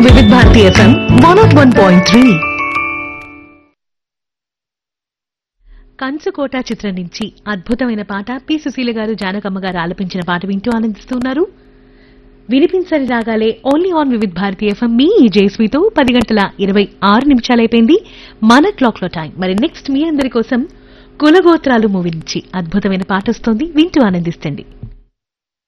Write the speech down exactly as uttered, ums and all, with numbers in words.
వివిధ Bharati FM one of one point three. కంచుకోట చిత్రం నుంచి అద్భుతమైన పాట పి సుశీల గారు జానకమ్మ గారు ఆలపించిన పాట వింటూ ఆనందిస్తున్నారు. వినిపించని రాగాలే ఓన్లీ ఆన్ వివిధ భారతి ఎఫ్ఎం మీ జేస్వితో పది గంటల ఇరవై ఆరు నిమిషాలైపోయింది మన క్లాక్ లో టైం. మరి నెక్స్ట్ మీ అందరి కోసం కులగోత్రాలు మూవీ నుంచి అద్భుతమైన పాట వస్తోంది, వింటూ ఆనందిస్తండి.